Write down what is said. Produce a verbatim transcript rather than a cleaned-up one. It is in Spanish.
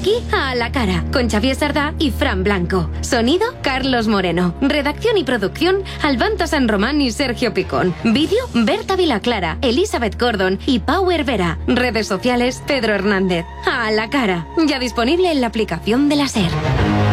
aquí a la cara, con Xavier Sardá y Fran Blanco. Sonido, Carlos Moreno. Redacción y producción, Albanta San Román y Sergio Picón. Vídeo, Berta Vilaclara, Elizabeth Gordon y Pau Hervera. Redes sociales, Pedro Hernández. A la cara, ya disponible en la aplicación de la SER.